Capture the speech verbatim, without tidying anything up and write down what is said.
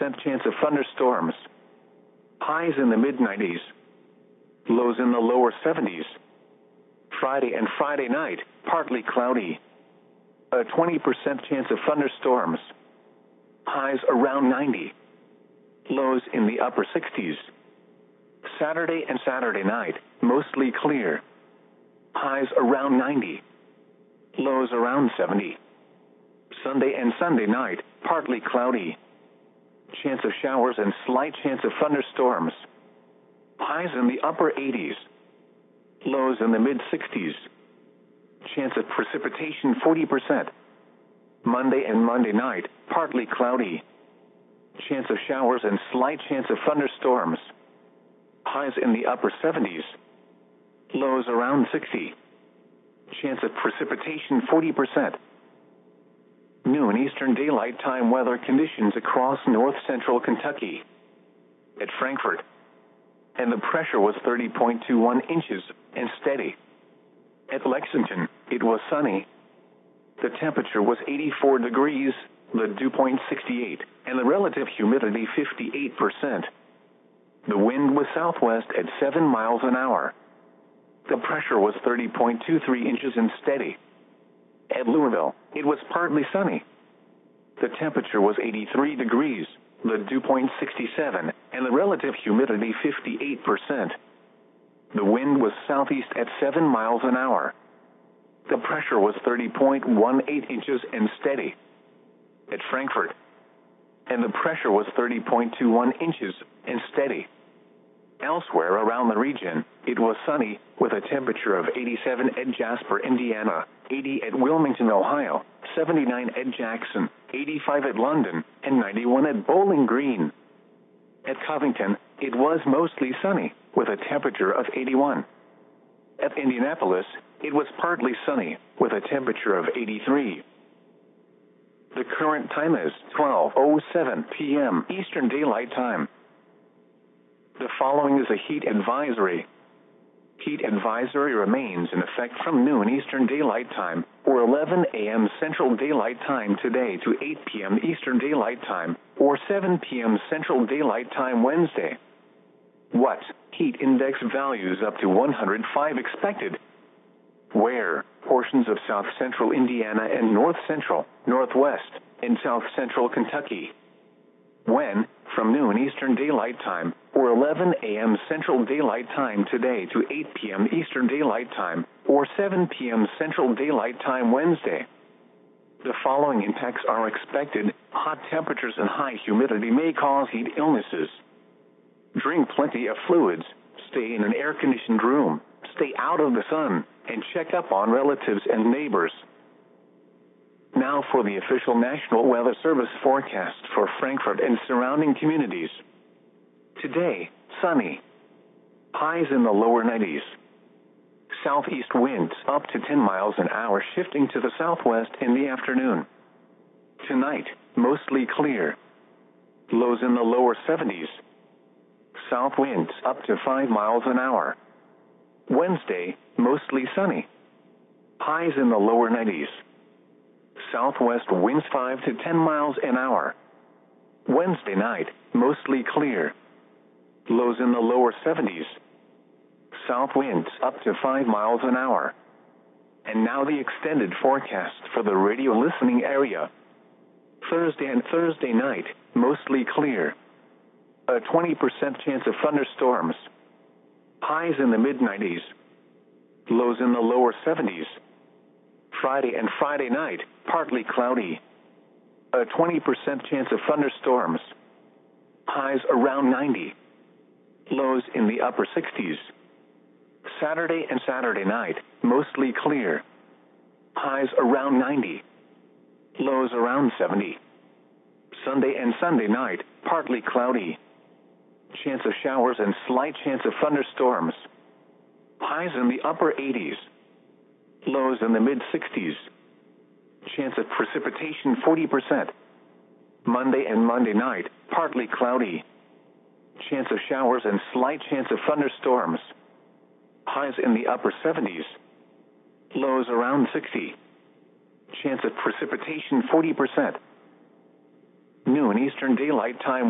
percent chance of thunderstorms. Highs in the mid nineties. Lows in the lower seventies. Friday and Friday night, partly cloudy. A twenty percent chance of thunderstorms. Highs around ninety. Lows in the upper sixties. Saturday and Saturday night, mostly clear. Highs around ninety. Lows around seventy. Sunday and Sunday night, partly cloudy. Chance of showers and slight chance of thunderstorms. Highs in the upper eighties. Lows in the mid sixties. Chance of precipitation forty percent. Monday and Monday night, partly cloudy. Chance of showers and slight chance of thunderstorms. Highs in the upper seventies. Lows around sixty. Chance of precipitation forty percent. Noon Eastern Daylight Time weather conditions across north central Kentucky. At Frankfort. And the pressure was thirty point two one inches and steady. At Lexington, it was sunny. The temperature was eighty-four degrees, the dew point sixty-eight, and the relative humidity fifty-eight percent. The wind was southwest at seven miles an hour. The pressure was thirty point two three inches and steady. At Louisville, it was partly sunny. The temperature was eighty-three degrees, the dew point sixty-seven, and the relative humidity fifty-eight percent. The wind was southeast at seven miles an hour. The pressure was thirty point one eight inches and steady. At Frankfort. And the pressure was thirty point two one inches and steady. Elsewhere around the region, it was sunny, with a temperature of eighty-seven at Jasper, Indiana, eighty at Wilmington, Ohio, seventy-nine at Jackson, eighty-five at London, and ninety-one at Bowling Green. At Covington, it was mostly sunny, with a temperature of eighty-one. At Indianapolis, it was partly sunny, with a temperature of eighty-three. The current time is twelve oh seven p m Eastern Daylight Time. The following is a heat advisory. Heat advisory remains in effect from noon Eastern Daylight Time, or eleven a m Central Daylight Time today to eight p m Eastern Daylight Time, or seven p m Central Daylight Time Wednesday. What? Heat index values up to one hundred five expected. Where? Portions of south central Indiana and north central, northwest, and south central Kentucky. When? From noon Eastern Daylight Time, or eleven a m Central Daylight Time today to eight p m Eastern Daylight Time, or seven p m Central Daylight Time Wednesday. The following impacts are expected. Hot temperatures and high humidity may cause heat illnesses. Drink plenty of fluids, stay in an air-conditioned room, stay out of the sun, and check up on relatives and neighbors. Now for the official National Weather Service forecast for Frankfort and surrounding communities. Today, sunny. Highs in the lower nineties. Southeast winds up to ten miles an hour, shifting to the southwest in the afternoon. Tonight, mostly clear. Lows in the lower seventies. South winds up to five miles an hour. Wednesday, mostly sunny. Highs in the lower nineties. Southwest winds five to ten miles an hour. Wednesday night, mostly clear. Lows in the lower seventies. South winds up to five miles an hour. And now the extended forecast for the radio listening area. Thursday and Thursday night, mostly clear. A twenty percent chance of thunderstorms. Highs in the mid nineties. Lows in the lower seventies. Friday and Friday night, partly cloudy. A twenty percent chance of thunderstorms. Highs around ninety. Lows in the upper sixties. Saturday and Saturday night, mostly clear. Highs around ninety. Lows around seventy. Sunday and Sunday night, partly cloudy. Chance of showers and slight chance of thunderstorms. Highs in the upper eighties. Lows in the mid sixties. Chance of precipitation forty percent. Monday and Monday night, partly cloudy. Chance of showers and slight chance of thunderstorms. Highs in the upper seventies. Lows around sixty. Chance of precipitation forty percent. Noon Eastern Daylight Time.